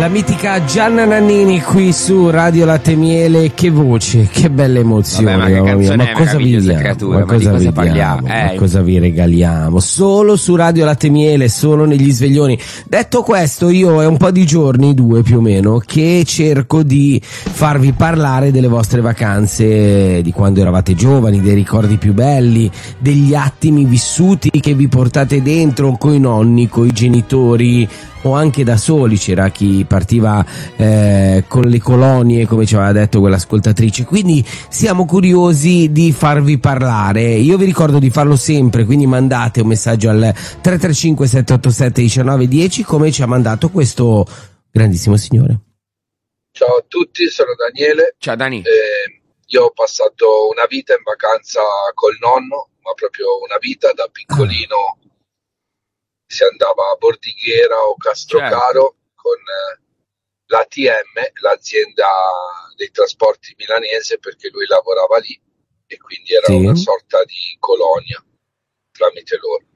La mitica Gianna Nannini qui su Radio Latte e Miele, che voce, che belle emozioni. Vabbè, ma che canzone è meravigliosa creatura, ma di cosa parliamo? Ma cosa vi regaliamo? Solo su Radio Latte e Miele, solo negli sveglioni. Detto questo, io è un po' di giorni, 2 più o meno, che cerco di farvi parlare delle vostre vacanze, di quando eravate giovani, dei ricordi più belli, degli attimi vissuti che vi portate dentro coi nonni, coi genitori, o anche da soli. C'era chi partiva con le colonie, come ci aveva detto quell'ascoltatrice, quindi siamo curiosi di farvi parlare. Io vi ricordo di farlo sempre, quindi mandate un messaggio al 335 787 1910, come ci ha mandato questo grandissimo signore. Ciao a tutti, sono Daniele. Ciao Dani. Io ho passato una vita in vacanza col nonno, ma proprio una vita da piccolino. Si andava a Bordighera o Castrocaro, certo, con l'ATM, l'azienda dei trasporti milanese, perché lui lavorava lì e quindi era una sorta di colonia tramite loro.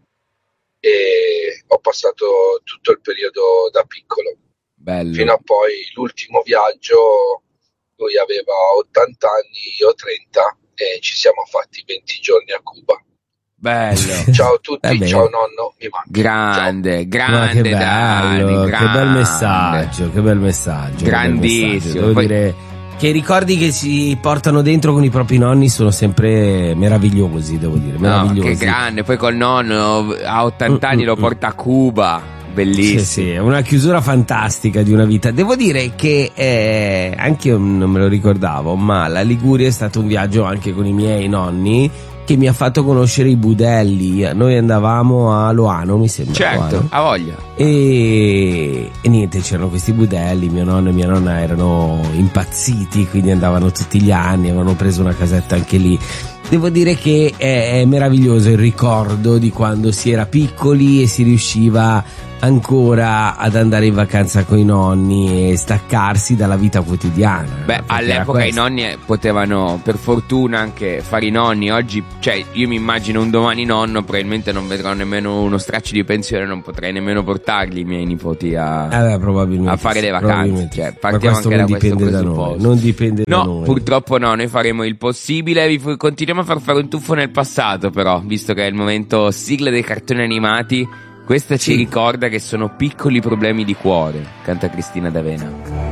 E ho passato tutto il periodo da piccolo. Bello. Fino a poi l'ultimo viaggio. Lui aveva 80 anni, io 30, e ci siamo fatti 20 giorni a Cuba. Bello. Ciao a tutti, ciao nonno, mi manca. Grande, che bello, Dani, che bel messaggio, che bel messaggio. Grandissimo. Devo dire che i ricordi che si portano dentro con i propri nonni sono sempre meravigliosi, devo dire, meravigliosi. No, che grande, poi col nonno a 80 anni lo porta a Cuba. Bellissimo. Sì, è una chiusura fantastica di una vita. Devo dire che anche io non me lo ricordavo, ma la Liguria è stato un viaggio anche con i miei nonni che mi ha fatto conoscere i budelli. Noi andavamo a Loano, mi sembra. Certo, a voglia. E niente, c'erano questi budelli. Mio nonno e mia nonna erano impazziti, quindi andavano tutti gli anni, avevano preso una casetta anche lì. Devo dire che è meraviglioso il ricordo di quando si era piccoli e si riusciva ancora ad andare in vacanza con i nonni e staccarsi dalla vita quotidiana. Beh, all'epoca i nonni potevano, per fortuna, anche fare i nonni. Oggi, cioè, io mi immagino un domani nonno, probabilmente non vedrò nemmeno uno straccio di pensione, non potrei nemmeno portarli i miei nipoti a fare le vacanze. Cioè, partiamo anche da questo presupposto. Non dipende da noi. No, purtroppo no, noi faremo il possibile. Continuiamo a far fare un tuffo nel passato, però, visto che è il momento sigla dei cartoni animati. Questa ci ricorda che sono piccoli problemi di cuore, canta Cristina D'Avena.